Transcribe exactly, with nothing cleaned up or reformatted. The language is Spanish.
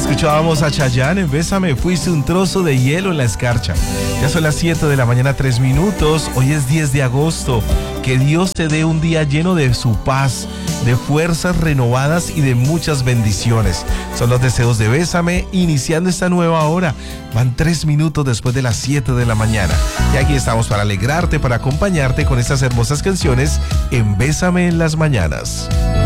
Escuchábamos a Chayanne en Bésame, fuiste un trozo de hielo en la escarcha. Ya son las siete de la mañana, tres minutos. Hoy es diez de agosto. Que Dios te dé un día lleno de su paz, de fuerzas renovadas y de muchas bendiciones. Son los deseos de Bésame, iniciando esta nueva hora. Van tres minutos después de las siete de la mañana. Y aquí estamos para alegrarte, para acompañarte con estas hermosas canciones en Bésame en las mañanas.